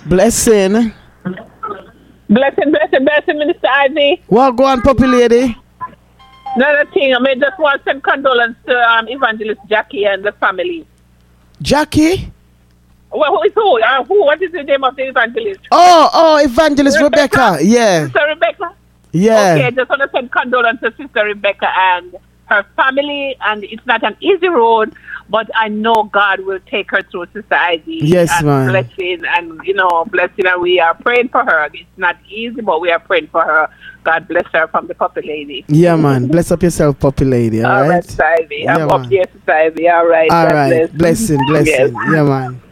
Blessing. Blessing, Minister Ivy. Well, go on, puppy lady. Another thing, I just want to send condolence to Evangelist Jackie and the family. Jackie? Well, who is who? What is the name of the evangelist? Oh, Evangelist Rebecca. Yeah. Sister Rebecca? Yeah. Okay, I just want to send condolence to Sister Rebecca and her family. And it's not an easy road, but I know God will take her through, Sister Ivy. Yes, and man. Blessing, and, blessing, and we are praying for her. It's not easy, but we are praying for her. God bless her from the puppy lady. Yeah, man. Bless up yourself, puppy lady. All right, Sister Ivy. Yeah, I'm up here, Sister Ivy. All right. All God right. bless. Blessing. Yes. Yeah, man.